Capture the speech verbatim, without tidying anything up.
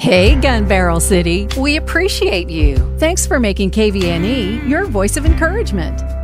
Hey, Gun Barrel City, we appreciate you. Thanks for making K V N E your voice of encouragement.